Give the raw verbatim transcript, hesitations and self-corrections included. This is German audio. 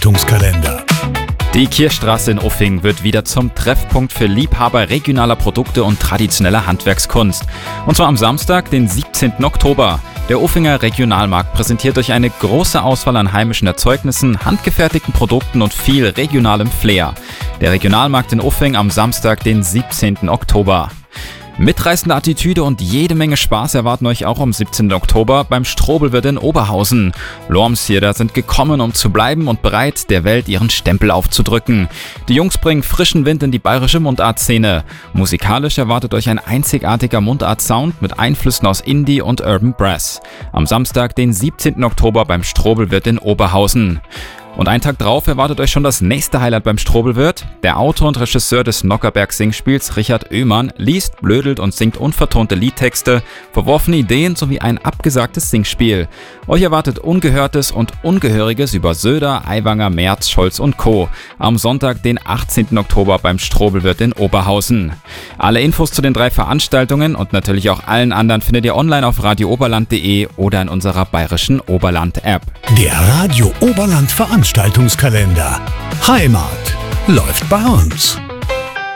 Veranstaltungskalender. Die Kirchstraße in Uffing wird wieder zum Treffpunkt für Liebhaber regionaler Produkte und traditioneller Handwerkskunst. Und zwar am Samstag, den siebzehnten Oktober. Der Uffinger Regionalmarkt präsentiert euch eine große Auswahl an heimischen Erzeugnissen, handgefertigten Produkten und viel regionalem Flair. Der Regionalmarkt in Uffing am Samstag, den siebzehnten Oktober. Mitreißende Attitüde und jede Menge Spaß erwarten euch auch am siebzehnten Oktober beim Strobelwirt in Oberhausen. Lormsieder sind gekommen, um zu bleiben und bereit, der Welt ihren Stempel aufzudrücken. Die Jungs bringen frischen Wind in die bayerische Mundartszene. Musikalisch erwartet euch ein einzigartiger Mundart-Sound mit Einflüssen aus Indie und Urban Brass. Am Samstag, den siebzehnten Oktober beim Strobelwirt in Oberhausen. Und einen Tag drauf erwartet euch schon das nächste Highlight beim Strobelwirt. Der Autor und Regisseur des Nockerberg-Singspiels, Richard Oehmann, liest, blödelt und singt unvertonte Liedtexte, verworfene Ideen sowie ein abgesagtes Singspiel. Euch erwartet Ungehörtes und Ungehöriges über Söder, Aiwanger, Merz, Scholz und Co. am Sonntag, den achtzehnten Oktober beim Strobelwirt in Oberhausen. Alle Infos zu den drei Veranstaltungen und natürlich auch allen anderen findet ihr online auf radio oberland punkt de oder in unserer bayerischen Oberland-App. Der Radio Oberland Veranstaltungskalender. Heimat läuft bei uns.